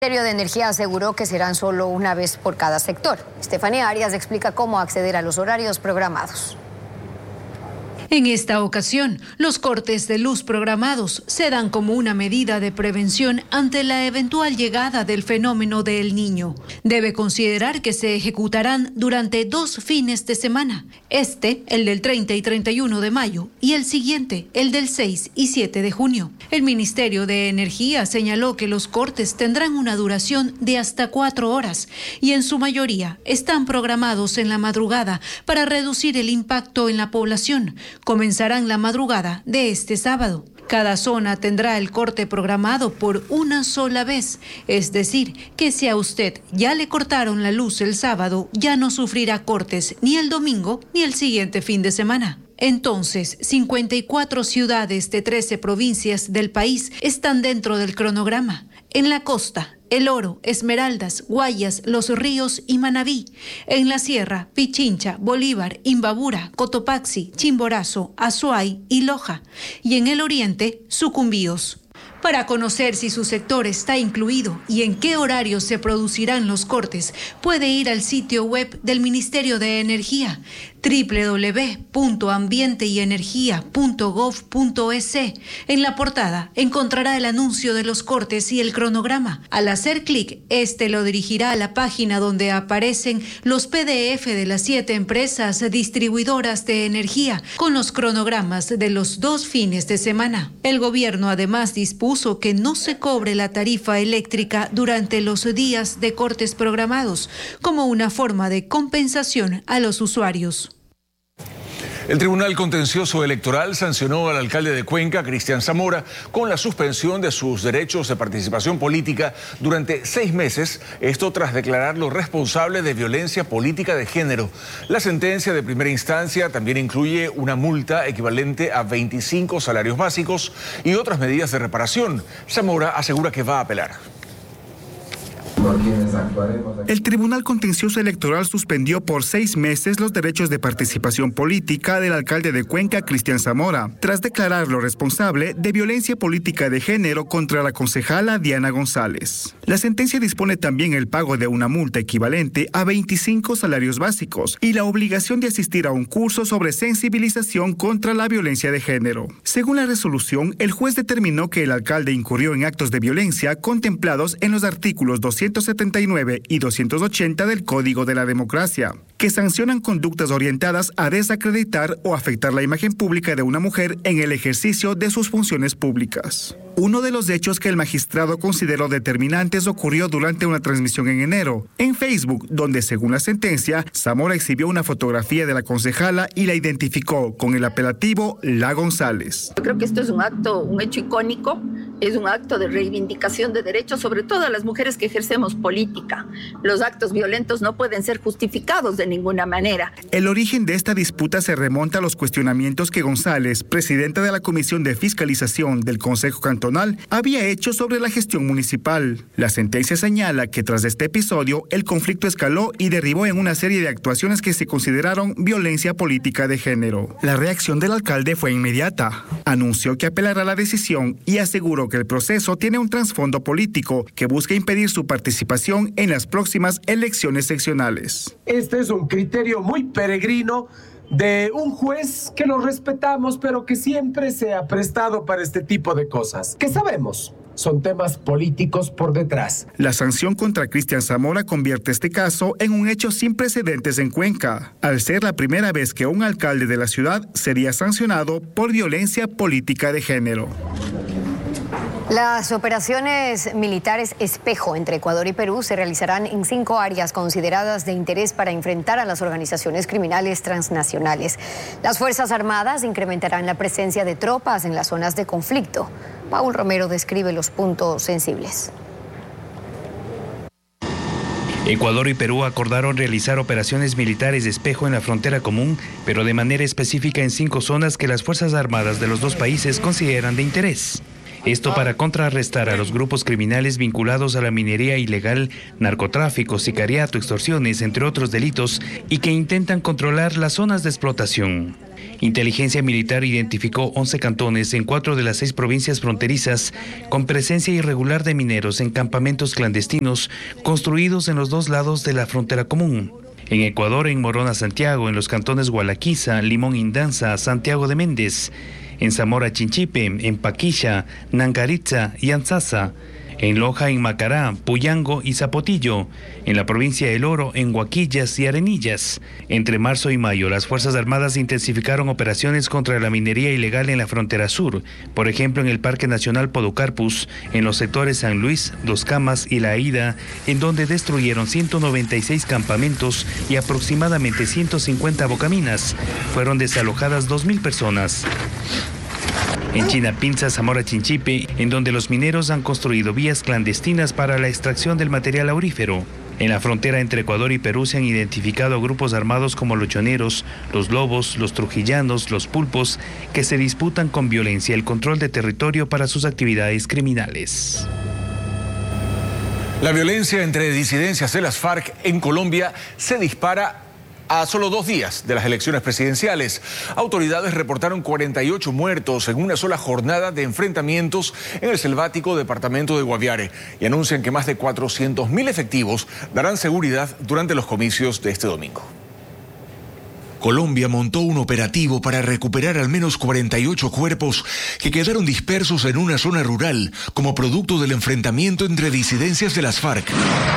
El Ministerio de Energía aseguró que serán solo una vez por cada sector. Estefanía Arias explica cómo acceder a los horarios programados. En esta ocasión, los cortes de luz programados se dan como una medida de prevención ante la eventual llegada del fenómeno de El Niño. Debe considerar que se ejecutarán durante 2 fines de semana. El del 30 y 31 de mayo, y el siguiente, el del 6 y 7 de junio. El Ministerio de Energía señaló que los cortes tendrán una duración de hasta 4 horas y en su mayoría están programados en la madrugada para reducir el impacto en la población. Comenzarán la madrugada de este sábado. Cada zona tendrá el corte programado por una sola vez, es decir, que si a usted ya le cortaron la luz el sábado, ya no sufrirá cortes ni el domingo ni el siguiente fin de semana. Entonces, 54 ciudades de 13 provincias del país están dentro del cronograma. En la costa, El Oro, Esmeraldas, Guayas, Los Ríos y Manabí. En la sierra, Pichincha, Bolívar, Imbabura, Cotopaxi, Chimborazo, Azuay y Loja. Y en el oriente, Sucumbíos. Para conocer si su sector está incluido y en qué horarios se producirán los cortes, puede ir al sitio web del Ministerio de Energía, www.ambienteenergia.gov.es. En la portada encontrará el anuncio de los cortes y el cronograma. Al hacer clic, lo dirigirá a la página donde aparecen los PDF de las 7 empresas distribuidoras de energía con los cronogramas de los 2 fines de semana. El gobierno además dispuso que no se cobre la tarifa eléctrica durante los días de cortes programados, como una forma de compensación a los usuarios. El Tribunal Contencioso Electoral sancionó al alcalde de Cuenca, Cristian Zamora, con la suspensión de sus derechos de participación política durante 6 meses, esto tras declararlo responsable de violencia política de género. La sentencia de primera instancia también incluye una multa equivalente a 25 salarios básicos y otras medidas de reparación. Zamora asegura que va a apelar. El Tribunal Contencioso Electoral suspendió por 6 meses los derechos de participación política del alcalde de Cuenca, Cristian Zamora, tras declararlo responsable de violencia política de género contra la concejala Diana González. La sentencia dispone también el pago de una multa equivalente a 25 salarios básicos y la obligación de asistir a un curso sobre sensibilización contra la violencia de género. Según la resolución, el juez determinó que el alcalde incurrió en actos de violencia contemplados en los artículos 279 y 280 del Código de la Democracia, que sancionan conductas orientadas a desacreditar o afectar la imagen pública de una mujer en el ejercicio de sus funciones públicas. Uno de los hechos que el magistrado consideró determinantes ocurrió durante una transmisión en enero, en Facebook, donde, según la sentencia, Zamora exhibió una fotografía de la concejala y la identificó con el apelativo La González. Yo creo que esto es un hecho icónico, es un acto de reivindicación de derechos, sobre todo a las mujeres que ejercemos política. Los actos violentos no pueden ser justificados de ninguna manera. El origen de esta disputa se remonta a los cuestionamientos que González, presidenta de la Comisión de Fiscalización del Consejo Cantonal, había hecho sobre la gestión municipal. La sentencia señala que tras este episodio, el conflicto escaló y derivó en una serie de actuaciones que se consideraron violencia política de género. La reacción del alcalde fue inmediata. Anunció que apelará la decisión y aseguró que el proceso tiene un trasfondo político que busca impedir su participación en las próximas elecciones seccionales. Este es un criterio muy peregrino de un juez que lo respetamos, pero que siempre se ha prestado para este tipo de cosas, que sabemos son temas políticos por detrás. La sanción contra Cristian Zamora convierte este caso en un hecho sin precedentes en Cuenca, al ser la primera vez que un alcalde de la ciudad sería sancionado por violencia política de género. Las operaciones militares espejo entre Ecuador y Perú se realizarán en 5 áreas consideradas de interés para enfrentar a las organizaciones criminales transnacionales. Las Fuerzas Armadas incrementarán la presencia de tropas en las zonas de conflicto. Paul Romero describe los puntos sensibles. Ecuador y Perú acordaron realizar operaciones militares de espejo en la frontera común, pero de manera específica en 5 zonas que las Fuerzas Armadas de los 2 países consideran de interés. Esto para contrarrestar a los grupos criminales vinculados a la minería ilegal, narcotráfico, sicariato, extorsiones, entre otros delitos, y que intentan controlar las zonas de explotación. Inteligencia Militar identificó 11 cantones en 4 de las 6 provincias fronterizas con presencia irregular de mineros en campamentos clandestinos construidos en los 2 lados de la frontera común. En Ecuador, en Morona, Santiago, en los cantones Gualaquiza, Limón, Indanza, Santiago de Méndez, en Zamora, Chinchipe, en Paquilla, Nangaritza y Anzasa, en Loja, en Macará, Puyango y Zapotillo, en la provincia del Oro, en Huaquillas y Arenillas. Entre marzo y mayo, las Fuerzas Armadas intensificaron operaciones contra la minería ilegal en la frontera sur, por ejemplo en el Parque Nacional Podocarpus, en los sectores San Luis, Dos Camas y La Aída, en donde destruyeron 196 campamentos y aproximadamente 150 bocaminas. Fueron desalojadas 2.000 personas. En Chinapinza, Zamora, Chinchipe, en donde los mineros han construido vías clandestinas para la extracción del material aurífero. En la frontera entre Ecuador y Perú se han identificado grupos armados como los choneros, los lobos, los trujillanos, los pulpos, que se disputan con violencia el control de territorio para sus actividades criminales. La violencia entre disidencias de las FARC en Colombia se dispara a solo 2 días de las elecciones presidenciales. Autoridades reportaron 48 muertos en una sola jornada de enfrentamientos en el selvático departamento de Guaviare y anuncian que más de 400.000 efectivos darán seguridad durante los comicios de este domingo. Colombia montó un operativo para recuperar al menos 48 cuerpos que quedaron dispersos en una zona rural como producto del enfrentamiento entre disidencias de las FARC.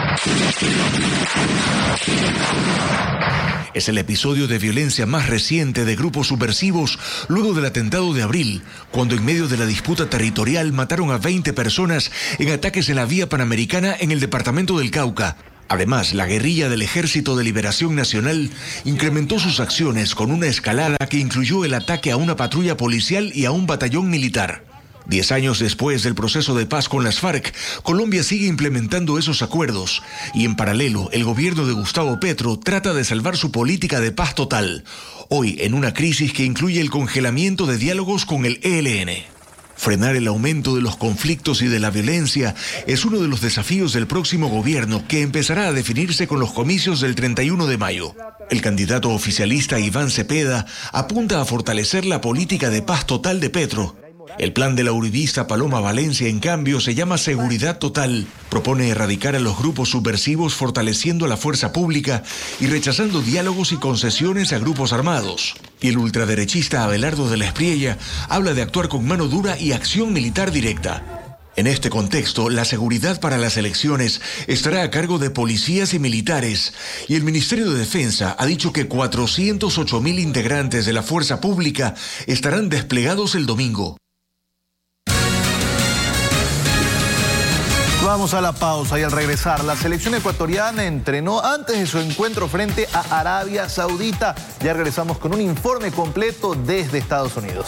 Es el episodio de violencia más reciente de grupos subversivos luego del atentado de abril, cuando en medio de la disputa territorial mataron a 20 personas en ataques en la vía panamericana en el departamento del Cauca. Además, la guerrilla del Ejército de Liberación Nacional incrementó sus acciones con una escalada que incluyó el ataque a una patrulla policial y a un batallón militar. 10 años después del proceso de paz con las FARC, Colombia sigue implementando esos acuerdos y en paralelo el gobierno de Gustavo Petro trata de salvar su política de paz total, hoy en una crisis que incluye el congelamiento de diálogos con el ELN. Frenar el aumento de los conflictos y de la violencia es uno de los desafíos del próximo gobierno que empezará a definirse con los comicios del 31 de mayo. El candidato oficialista Iván Cepeda apunta a fortalecer la política de paz total de Petro. El plan de la uribista Paloma Valencia, en cambio, se llama Seguridad Total. Propone erradicar a los grupos subversivos fortaleciendo a la fuerza pública y rechazando diálogos y concesiones a grupos armados. Y el ultraderechista Abelardo de la Espriella habla de actuar con mano dura y acción militar directa. En este contexto, la seguridad para las elecciones estará a cargo de policías y militares, y el Ministerio de Defensa ha dicho que 408.000 integrantes de la fuerza pública estarán desplegados el domingo. Vamos a la pausa y al regresar, la selección ecuatoriana entrenó antes de su encuentro frente a Arabia Saudita. Ya regresamos con un informe completo desde Estados Unidos.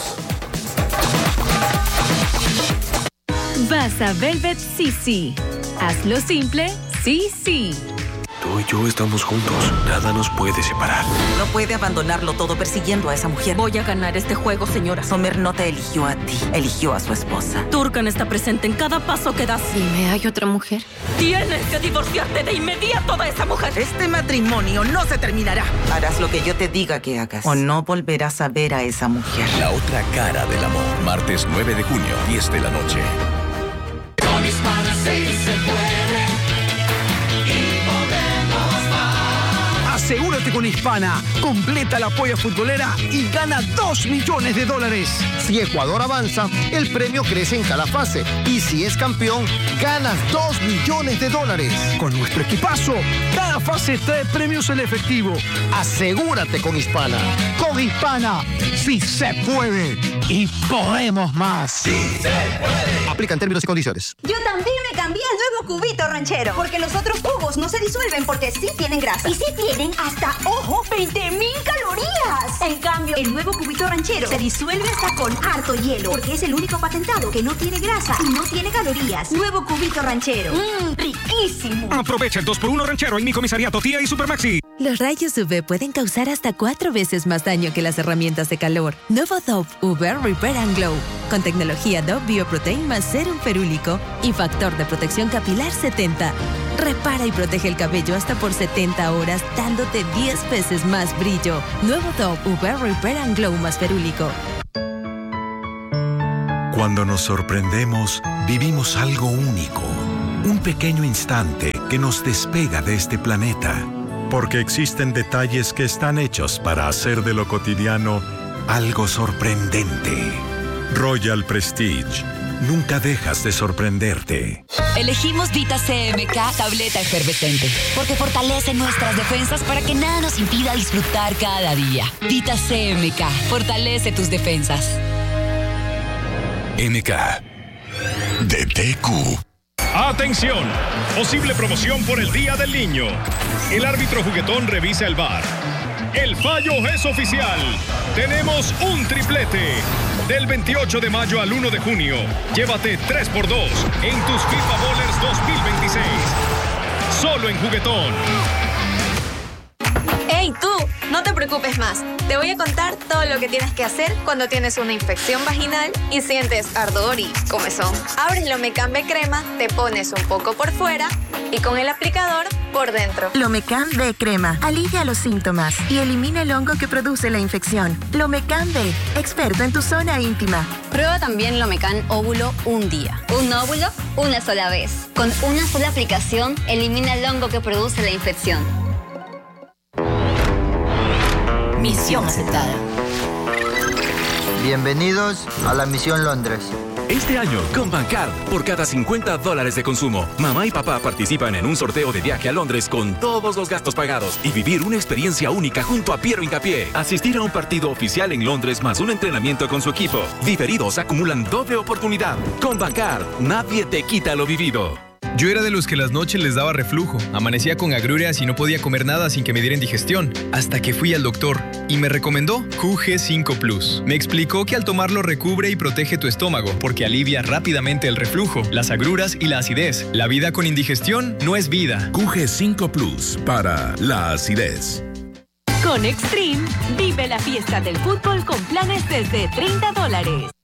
Vas a Velvet Sí. Hazlo simple, sí. Tú y yo estamos juntos. Nada nos puede separar. No puede abandonarlo todo persiguiendo a esa mujer. Voy a ganar este juego, señora. Somer no te eligió a ti, eligió a su esposa. Turkan está presente en cada paso que das. Dime, ¿hay otra mujer? Tienes que divorciarte de inmediato de esa mujer. Este matrimonio no se terminará. Harás lo que yo te diga que hagas. O no volverás a ver a esa mujer. La otra cara del amor. Martes 9 de junio, 10 de la noche. Con Hispana sí se puede y podemos más. Asegúrate con Hispana, completa la polla futbolera y gana $2 millones. Si Ecuador avanza, el premio crece en cada fase. Y si es campeón, ganas $2 millones. Con nuestro equipazo, cada fase trae premios en efectivo. Asegúrate con Hispana. Con Hispana, sí se puede y podemos más. Sí se puede. Aplican términos y condiciones. Yo también me cambié al nuevo cubito ranchero, porque los otros cubos no se disuelven porque sí tienen grasa. Y sí tienen hasta, ojo, 20.000 calorías. En cambio, el nuevo cubito ranchero se disuelve hasta con harto hielo, porque es el único patentado que no tiene grasa y no tiene calorías. Nuevo cubito ranchero. Riquísimo. Aprovecha el 2x1 ranchero en mi comisariato Tía y Supermaxi. Los rayos UV pueden causar hasta 4 veces más daño que las herramientas de calor. Nuevo Dove UV Repair and Glow. Con tecnología Dove Bioprotein más serum ferúlico y factor de protección capilar 70. Repara y protege el cabello hasta por 70 horas, dándote 10 veces más brillo. Nuevo Dove UV Repair and Glow más ferúlico. Cuando nos sorprendemos, vivimos algo único. Un pequeño instante que nos despega de este planeta. Porque existen detalles que están hechos para hacer de lo cotidiano algo sorprendente. Royal Prestige. Nunca dejas de sorprenderte. Elegimos Vita CMK Tableta Efervescente, porque fortalece nuestras defensas para que nada nos impida disfrutar cada día. Vita CMK, fortalece tus defensas. MK de TQ. ¡Atención! Posible promoción por el Día del Niño. El árbitro juguetón revisa el VAR. El fallo es oficial. Tenemos un triplete. Del 28 de mayo al 1 de junio, llévate 3x2 en tus FIFA Bowlers 2026. Solo en Juguetón. ¡Hey tú! No te preocupes más. Te voy a contar todo lo que tienes que hacer cuando tienes una infección vaginal y sientes ardor y comezón. Abres Lomecan B Crema, te pones un poco por fuera y con el aplicador por dentro. Lomecan B Crema alivia los síntomas y elimina el hongo que produce la infección. Lomecan B, experto en tu zona íntima. Prueba también Lomecan Óvulo un día. Un óvulo, una sola vez. Con una sola aplicación, elimina el hongo que produce la infección. Misión aceptada. Bienvenidos a la Misión Londres. Este año, con Bancard, por cada $50 de consumo, mamá y papá participan en un sorteo de viaje a Londres con todos los gastos pagados y vivir una experiencia única junto a Piero Hincapié. Asistir a un partido oficial en Londres más un entrenamiento con su equipo. Diferidos acumulan doble oportunidad. Con Bancard, nadie te quita lo vivido. Yo era de los que las noches les daba reflujo, amanecía con agruras y no podía comer nada sin que me dieran digestión, hasta que fui al doctor y me recomendó QG5 Plus. Me explicó que al tomarlo recubre y protege tu estómago, porque alivia rápidamente el reflujo, las agruras y la acidez. La vida con indigestión no es vida. QG5 Plus para la acidez. Con Extreme, vive la fiesta del fútbol con planes desde $30.